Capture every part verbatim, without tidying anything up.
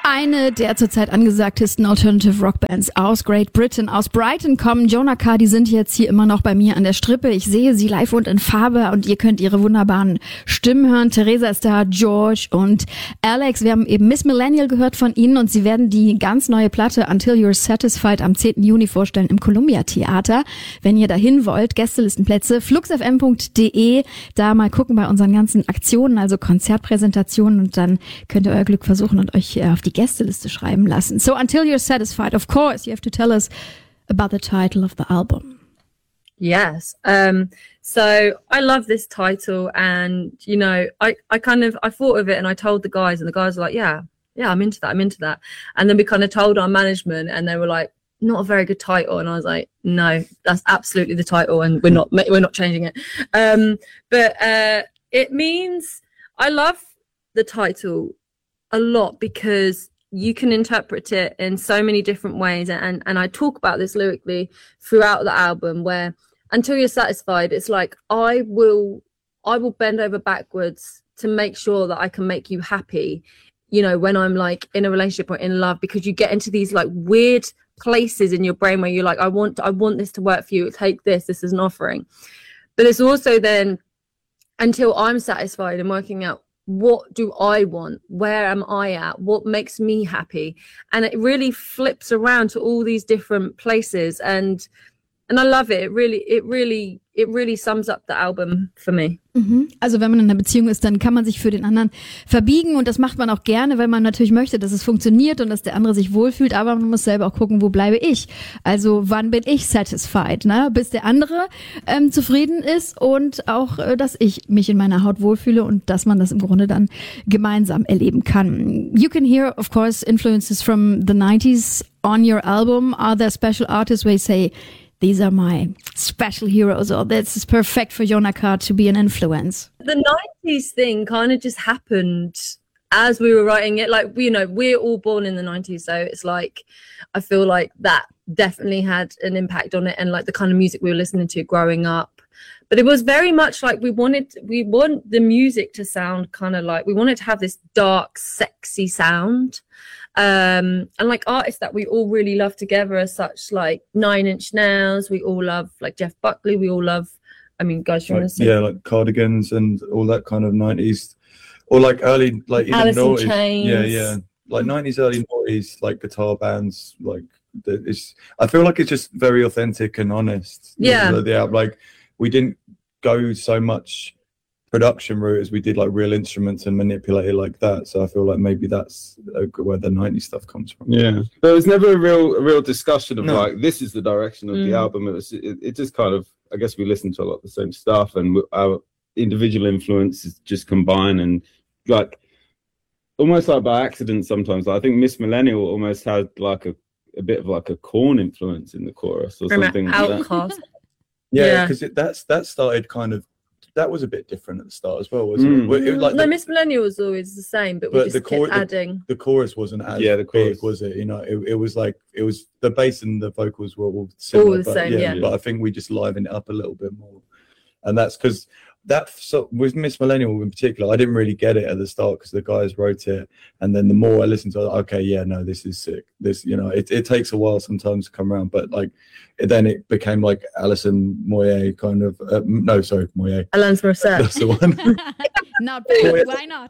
Eine der zurzeit angesagtesten Alternative Rock Bands aus Great Britain, aus Brighton kommen Jonah Kah, die sind jetzt hier immer noch bei mir an der Strippe. Ich sehe sie live und in Farbe und ihr könnt ihre wunderbaren Stimmen hören. Theresa ist da, George und Alex. Wir haben eben Miss Millennial gehört von ihnen und sie werden die ganz neue Platte Until You're Satisfied am zehnten Juni vorstellen im Columbia Theater. Wenn ihr dahin wollt, Gästelistenplätze, flux f m punkt d e, da mal gucken bei unseren ganzen Aktionen, also Konzertpräsentationen und dann könnt ihr euer Glück versuchen und euch auf die Gästeliste schreiben lassen. So Until You're Satisfied, of course, you have to tell us about the title of the album. Yes. Um, so I love this title and, you know, I, I kind of, I thought of it and I told the guys and the guys were like, yeah, yeah, I'm into that. I'm into that. And then we kind of told our management and they were like, not a very good title. And I was like, no, that's absolutely the title and we're not, we're not changing it. Um, but, uh, it means I love the title a lot because you can interpret it in so many different ways. And, and I talk about this lyrically throughout the album where until you're satisfied, it's like, I will, I will bend over backwards to make sure that I can make you happy, you know, when I'm like in a relationship or in love, because you get into these like weird places in your brain where you're like, I want, I want this to work for you. Take this, this is an offering. But it's also then until I'm satisfied and working out, what do I want? Where am I at? What makes me happy? And it really flips around to all these different places. And and I love it. It really, it really, it really sums up the album for me. Mhm. Also wenn man in einer Beziehung ist, dann kann man sich für den anderen verbiegen und das macht man auch gerne, weil man natürlich möchte, dass es funktioniert und dass der andere sich wohlfühlt, aber man muss selber auch gucken, wo bleibe ich? Also wann bin ich satisfied, ne? Bis der andere ähm, zufrieden ist und auch, äh, dass ich mich in meiner Haut wohlfühle und dass man das im Grunde dann gemeinsam erleben kann. You can hear, of course, influences from the nineties on your album. Are there special artists where you say, these are my special heroes, or this is perfect for Jonah Kah to be an influence? The nineties thing kind of just happened as we were writing it. Like, you know, we're all born in the nineties, so it's like, I feel like that definitely had an impact on it and like the kind of music we were listening to growing up. But it was very much like we wanted, we want the music to sound kind of like, we wanted to have this dark, sexy sound. Um, and like artists that we all really love together as such, like Nine Inch Nails, we all love like Jeff Buckley, we all love, I mean, guys, you like, want to say? Yeah, like Cardigans and all that kind of nineties, or like early, like even Alice in noughties. Chains. Yeah, yeah, like nineties, early noughties, like guitar bands, like it's, I feel like it's just very authentic and honest. Yeah. The, the, like we didn't go so much production route as we did like real instruments and manipulate it like that. So I feel like maybe that's where the nineties stuff comes from. Yeah, but it was never a real a real discussion of no. like this is the direction of mm. the album. It was it, it just kind of, I guess we listened to a lot of the same stuff and our individual influences just combine and like almost like by accident sometimes. Like, I think Miss Millennial almost had like a, a bit of like a Korn influence in the chorus or From something like that. Outcast. Yeah, because yeah. that's that started kind of, that was a bit different at the start as well, wasn't mm. it? it was like no, the, Miss Millennial was always the same, but, but we just the kept chor- adding. The, the chorus wasn't as yeah, the chorus. big, was it? You know, it, it was like, it was, the bass and the vocals were all similar. All the but, same, yeah, yeah. But I think we just livened it up a little bit more. And that's because that, so with Miss Millennial in particular, I didn't really get it at the start because the guys wrote it. And then the more I listened to it, okay, yeah, no, this is sick. This, you know, it, it takes a while sometimes to come around, but like, it, then it became like Alison Moyet kind of, uh, no, sorry, Moyet. Alanis Morissette. That's the one. Not bad, why not?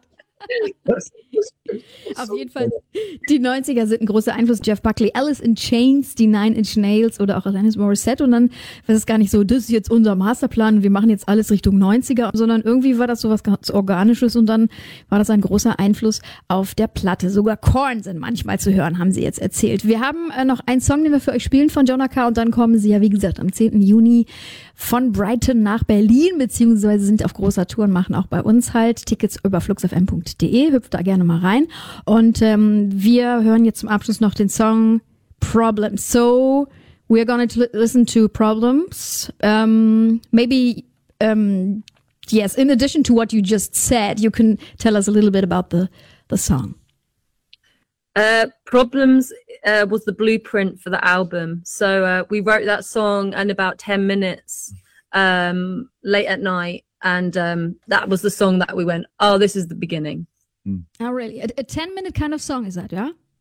Auf jeden Fall, die neunziger sind ein großer Einfluss. Jeff Buckley, Alice in Chains, die Nine Inch Nails oder auch Alanis Morissette. Und dann war es gar nicht so, das ist jetzt unser Masterplan, wir machen jetzt alles Richtung neunziger, sondern irgendwie war das so was ganz Organisches und dann war das ein großer Einfluss auf der Platte. Sogar Korn sind manchmal zu hören, haben sie jetzt erzählt. Wir haben äh, noch einen Song, den wir für euch spielen von Jonah Kah und dann kommen sie ja, wie gesagt, am zehnten Juni von Brighton nach Berlin, beziehungsweise sind auf großer Tour und machen auch bei uns halt Tickets über flux f m punkt d e. Hüpft da gerne mal rein. Und ähm, wir hören jetzt zum Abschluss noch den Song Problems. So, we're going to listen to Problems. Um, maybe, um, yes, in addition to what you just said, you can tell us a little bit about the, the song. Uh, Problems uh, was the blueprint for the album. So uh, we wrote that song in about ten minutes um, late at night. And um, that was the song that we went, oh, this is the beginning. Oh, really? A, a ten minute kind of song, is that, yeah?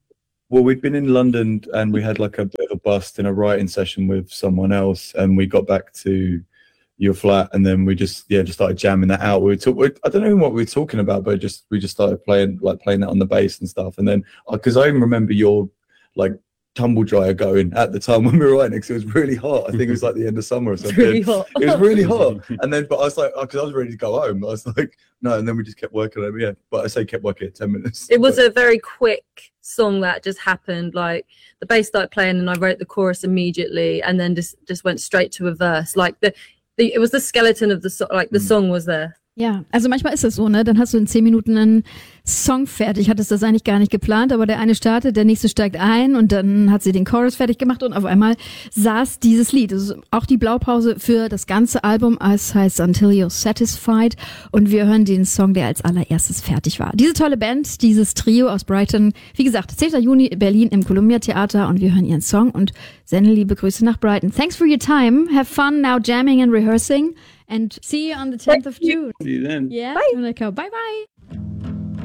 Well, we'd been in London and we had like a bit of a bust in a writing session with someone else, and we got back to your flat, and then we just yeah just started jamming that out. We were talk- we, I don't know what we were talking about, but just we just started playing like playing that on the bass and stuff. And then because I even remember your like tumble dryer going at the time when we were writing it, because it was really hot. I think it was like the end of summer or something. Really hot. It was really hot. And then, but I was like, because I was ready to go home. I was like, no. And then we just kept working on it. Yeah, but I say kept working at ten minutes. It was but, a very quick song that just happened. Like the bass started playing, and I wrote the chorus immediately, and then just just went straight to a verse. Like the, the it was the skeleton of the song. Like the song was there. Ja, also manchmal ist das so, ne? Dann hast du in zehn Minuten einen Song fertig. Hattest das eigentlich gar nicht geplant, aber der eine startet, der nächste steigt ein und dann hat sie den Chorus fertig gemacht und auf einmal saß dieses Lied. Das ist auch die Blaupause für das ganze Album. Es heißt Until You're Satisfied und wir hören den Song, der als allererstes fertig war. Diese tolle Band, dieses Trio aus Brighton. Wie gesagt, zehnten Juni Berlin im Columbia Theater und wir hören ihren Song und senden liebe Grüße nach Brighton. Thanks for your time. Have fun now jamming and rehearsing. And see you on the tenth of June. See you then. Yeah. Bye. Bye bye.